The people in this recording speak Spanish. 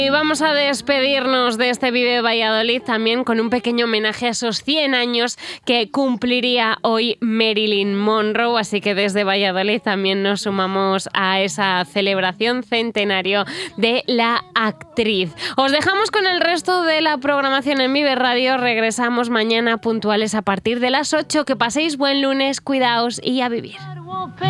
Y vamos a despedirnos de este Vive Valladolid también con un pequeño homenaje a esos 100 años que cumpliría hoy Marilyn Monroe, así que desde Valladolid también nos sumamos a esa celebración centenario de la actriz. Os dejamos con el resto de la programación en Vive Radio, regresamos mañana puntuales a partir de las 8, que paséis buen lunes, cuidaos y a vivir.